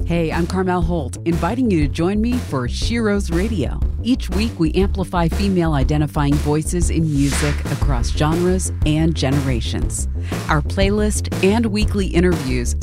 Hey, I'm Carmel Holt, inviting you to join me for Shiro's Radio. Each week, we amplify female-identifying voices in music across genres and generations. Our playlist and weekly interviews